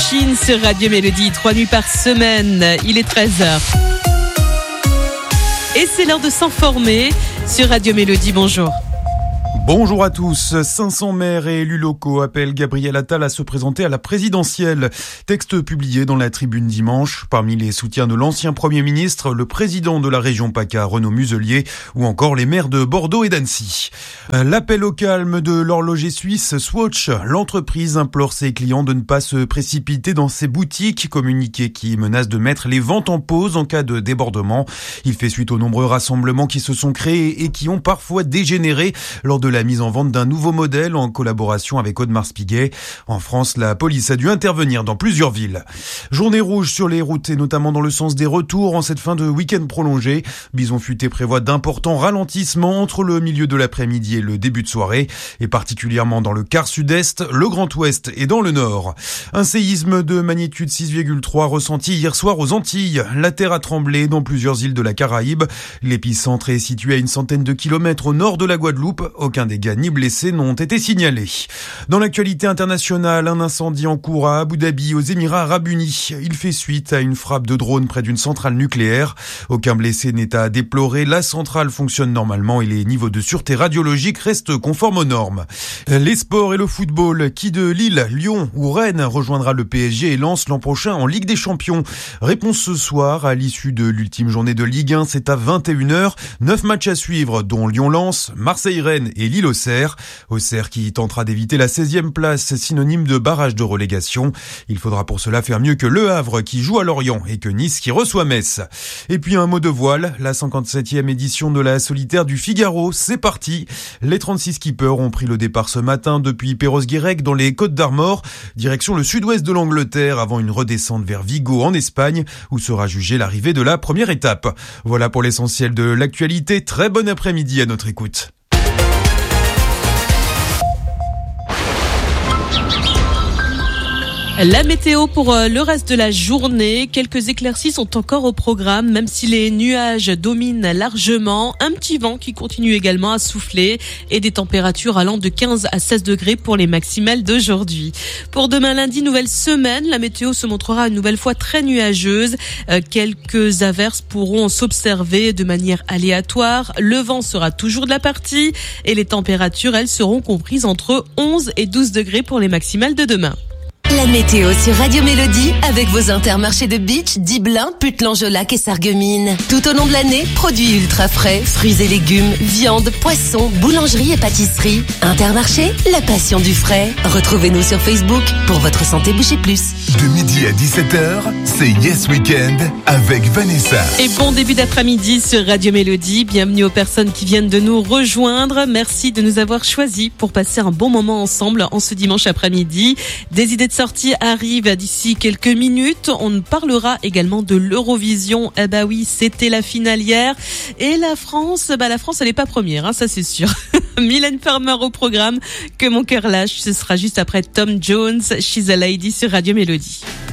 Machine sur Radio Mélodie, 3 nuits par semaine, il est 13h. Et c'est l'heure de s'informer sur Radio Mélodie, bonjour. Bonjour à tous. 500 maires et élus locaux appellent Gabriel Attal à se présenter à la présidentielle. Texte publié dans la Tribune dimanche. Parmi les soutiens de l'ancien Premier ministre, le président de la région PACA, Renaud Muselier, ou encore les maires de Bordeaux et d'Annecy. L'appel au calme de l'horloger suisse Swatch. L'entreprise implore ses clients de ne pas se précipiter dans ses boutiques, communiqué qui menace de mettre les ventes en pause en cas de débordement. Il fait suite aux nombreux rassemblements qui se sont créés et qui ont parfois dégénéré lors de la mise en vente d'un nouveau modèle en collaboration avec Audemars Piguet. En France, la police a dû intervenir dans plusieurs villes. Journée rouge sur les routes et notamment dans le sens des retours en cette fin de week-end prolongé. Bison Futé prévoit d'importants ralentissements entre le milieu de l'après-midi et le début de soirée, et particulièrement dans le quart sud-est, le Grand Ouest et dans le nord. Un séisme de magnitude 6,3 ressenti hier soir aux Antilles. La terre a tremblé dans plusieurs îles de la Caraïbe. L'épicentre est situé à une centaine de kilomètres au nord de la Guadeloupe. Aucun dégâts ni blessés n'ont été signalés. Dans l'actualité internationale, un incendie en cours à Abu Dhabi, aux Émirats Arabes Unis. Il fait suite à une frappe de drone près d'une centrale nucléaire. Aucun blessé n'est à déplorer. La centrale fonctionne normalement et les niveaux de sûreté radiologique restent conformes aux normes. Les sports et le football. Qui de Lille, Lyon ou Rennes rejoindra le PSG et Lens l'an prochain en Ligue des Champions? Réponse ce soir à l'issue de l'ultime journée de Ligue 1. C'est à 21h. 9 matchs à suivre, dont Lyon-Lens, Marseille-Rennes et Lille-Auxerre. Auxerre qui tentera d'éviter la 16e place, synonyme de barrage de relégation. Il faudra pour cela faire mieux que Le Havre qui joue à Lorient et que Nice qui reçoit Metz. Et puis un mot de voile, la 57e édition de la solitaire du Figaro, c'est parti. Les 36 skippers ont pris le départ ce matin depuis Perros-Guirec dans les Côtes d'Armor, direction le sud-ouest de l'Angleterre avant une redescente vers Vigo en Espagne où sera jugée l'arrivée de la première étape. Voilà pour l'essentiel de l'actualité. Très bon après-midi à notre écoute. La météo pour le reste de la journée. Quelques éclaircies sont encore au programme, même si les nuages dominent largement. Un petit vent qui continue également à souffler et des températures allant de 15 à 16 degrés pour les maximales d'aujourd'hui. Pour demain lundi, nouvelle semaine, la météo se montrera une nouvelle fois très nuageuse. Quelques averses pourront s'observer de manière aléatoire. Le vent sera toujours de la partie et les températures, elles, seront comprises entre 11 et 12 degrés pour les maximales de demain. La météo sur Radio Mélodie avec vos Intermarchés de Beach, Diblin, Putlan-Jolac et Sarreguemines. Tout au long de l'année, produits ultra frais, fruits et légumes, viande, poissons, boulangerie et pâtisserie. Intermarché, la passion du frais. Retrouvez-nous sur Facebook pour votre santé boucher plus. De midi à 17h, c'est Yes Weekend avec Vanessa. Et bon début d'après-midi sur Radio Mélodie. Bienvenue aux personnes qui viennent de nous rejoindre. Merci de nous avoir choisis pour passer un bon moment ensemble en ce dimanche après-midi. Des idées de sortie arrive d'ici quelques minutes. On parlera également de l'Eurovision. Eh bah oui, c'était la finale hier. Et la France, elle est pas première, hein, ça c'est sûr. Mylène Farmer au programme. Que mon cœur lâche, ce sera juste après Tom Jones, She's a Lady sur Radio Mélodie.